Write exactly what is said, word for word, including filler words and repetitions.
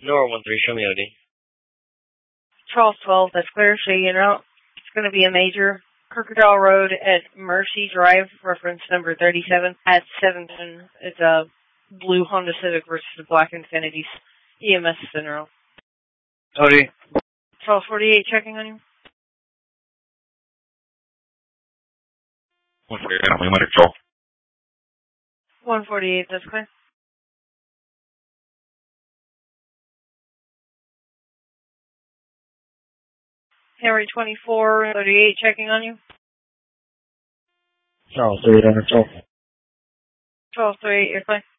Nora one three, show me O D. Charles twelve, that's clear. So you know it's going to be a major. Crocodile Road at Mercy Drive, reference number thirty-seven at Seventon. It's a blue Honda Civic versus a black Infiniti. E M S Central. O D. Charles forty-eight, checking on you. one forty-eight, I'm in control. one forty-eight, that's clear. Henry twenty-four, thirty-eight, checking on you. Charles thirty-eight, under control. Charles thirty-eight, you're clear.